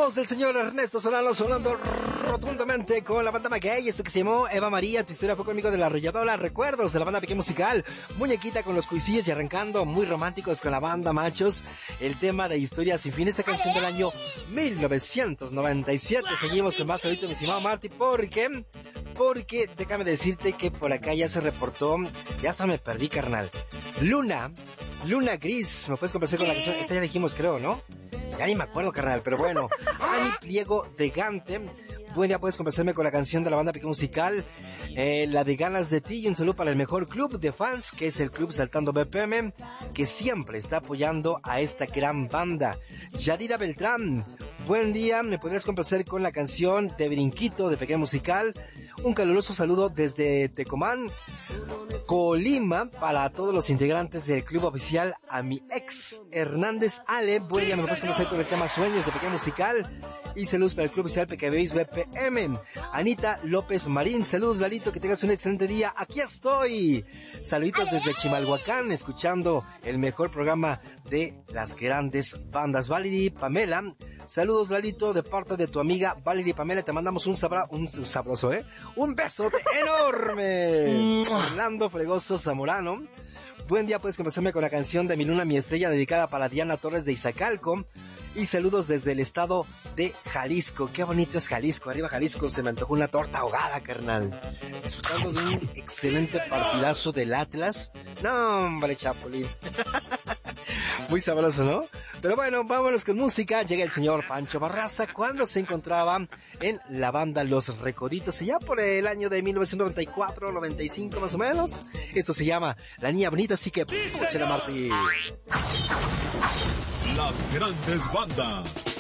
voz del señor Ernesto Solano sonando rotundamente con la banda Maguey, esto que se llamó Eva María, tu historia fue conmigo de la arrolladora, recuerdos de la banda Pequeño Musical, Muñequita con los cuisillos y arrancando muy románticos con la banda Machos, el tema de Historia sin fin, esta canción del año 1997. Seguimos con más ahorita, mi estimado Marty, porque déjame decirte que por acá ya se reportó, ya hasta me perdí, carnal. Luna Gris, ¿me puedes complacer con la canción? Esta ya dijimos, creo, ¿no? Ya ni me acuerdo, carnal, pero bueno. Ani Pliego de Gante. Buen día, puedes complacerme con la canción de la banda Pequeño Musical, la de Ganas de Ti, y un saludo para el mejor club de fans, que es el Club Saltando BPM, que siempre está apoyando a esta gran banda. Yadira Beltrán, buen día, me podrías complacer con la canción de Brinquito de Pequeño Musical. Un caluroso saludo desde Tecomán, Colima, para todos los integrantes del club oficial, a mi ex Hernández Ale. Buen día, me puedes complacer con el tema Sueños de Pequeño Musical, y saludos para el club oficial PKBase BPM. Anita López Marín, saludos Lalito, que tengas un excelente día, aquí estoy. Saluditos desde Chimalhuacán, escuchando el mejor programa de las grandes bandas. Valerie Pamela, saludos Lalito, de parte de tu amiga Valerie Pamela, te mandamos un sabroso, un besote enorme. Orlando Fregoso Zamorano, buen día, puedes comenzarme con la canción de Mi Luna, Mi Estrella, dedicada para Diana Torres de Izacalco, y saludos desde el estado de Jalisco. Qué bonito es Jalisco, arriba Jalisco, se me antojó una torta ahogada, carnal, disfrutando de un excelente partidazo del Atlas. No, hombre, Chapulín. Muy sabroso, ¿no? Pero bueno, vámonos con música. Llega el señor Pancho Barraza cuando se encontraba en la banda Los Recoditos, allá por el año de 1994-95 más o menos. Esto se llama La Niña Bonita, así que escúchela, Martí. Las grandes bandas.